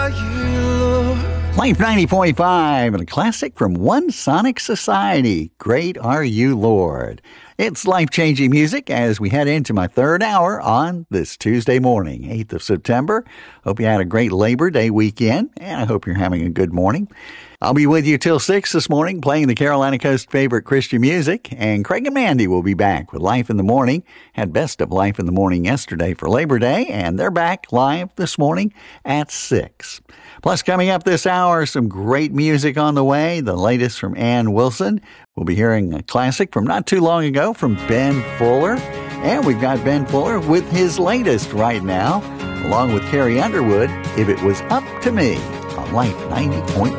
Life 90.5 and a classic from One Sonic Society. Great Are You, Lord. It's life-changing music as we head into my third hour on this Tuesday morning, 8th of September. Hope you had a great Labor Day weekend, and I hope you're having a good morning. I'll be with you till 6 this morning playing the Carolina Coast favorite Christian music, and Craig and Mandy will be back with Life in the Morning. Had Best of Life in the Morning yesterday for Labor Day, and they're back live this morning at 6. Plus, coming up this hour, some great music on the way. The latest from Ann Wilson. We'll be hearing a classic from not too long ago from Ben Fuller. And we've got Ben Fuller with his latest right now, along with Carrie Underwood, If It Was Up to Me, on Life 90.5.